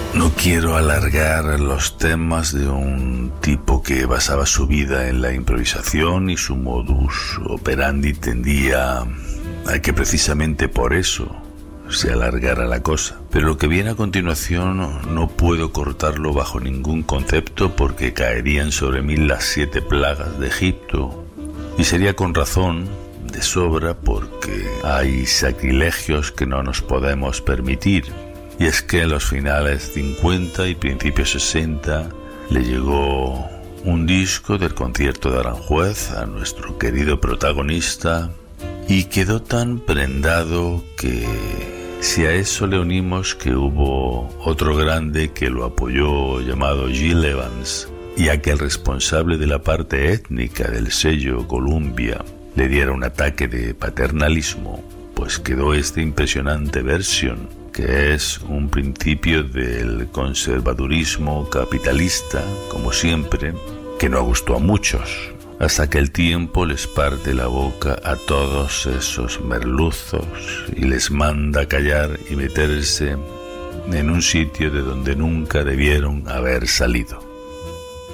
No quiero alargar los temas de un tipo que basaba su vida en la improvisación y su modus operandi tendía a que precisamente por eso se alargara la cosa. Pero lo que viene a continuación no puedo cortarlo bajo ningún concepto porque caerían sobre mí las 7 plagas de Egipto y sería con razón de sobra porque hay sacrilegios que no nos podemos permitir. Y es que en los finales 50 y principios 60 le llegó un disco del concierto de Aranjuez a nuestro querido protagonista y quedó tan prendado que si a eso le unimos que hubo otro grande que lo apoyó llamado Gil Evans y a que el responsable de la parte étnica del sello Columbia le diera un ataque de paternalismo, pues quedó esta impresionante versión que es un principio del conservadurismo capitalista, como siempre, que no gustó a muchos, hasta que el tiempo les parte la boca a todos esos merluzos y les manda callar y meterse en un sitio de donde nunca debieron haber salido.